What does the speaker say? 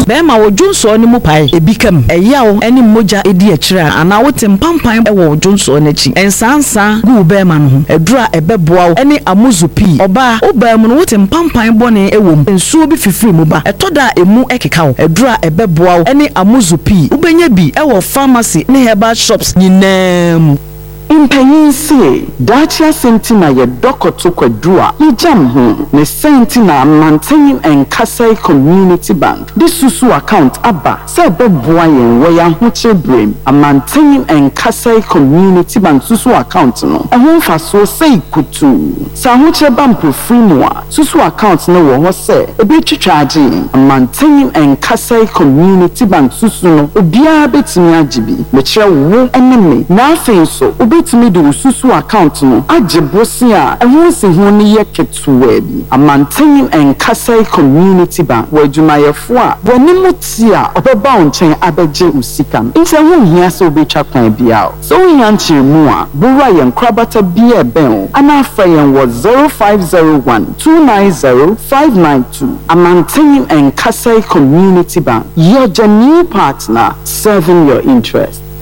bema wo dwonso ne mu pai ebikam eyawo ene moja edi akira ana wote mpampan ewo dwonso ne chi ensansa gu bema no edura ebeboa wo ene amuzupi oba obam no wote mpampan bone ewom ensuo bi fifiri mu ba etoda emu ekeka wo edura ebeboa wo ene amuzupi ubenya bi ewo pharmacy ne herbal shops nyinam Impanyinsi Dacia Sentina ye dokoto kwadua yijam ho ne Sentina Mantenim and Kasai Community Bank this susu account aba se beboa yen we ya ho chebrem Mantenim and Kasai Community Bank susu account no ehon fa so sei kutu sa ho cheba mpofri mu a susu account no wo ho se ebi twitwaage Mantenim and Kasai Community Bank susu no obia betimi agibi me kire wo eneme na afei so timi do susu account no agebosi a ehun se ho ne ye ketuwa bi Mantenim and Kasai Community Bank wajumayefo a wonimu ti a obeba onchen abeje usika nse ho hia se obetwa kwan bia so hia nchemu a bura yen krabata bia ben ana afa yen wo 0501290592 Mantenim and Kasai Community Bank your genuine partner serving your interest.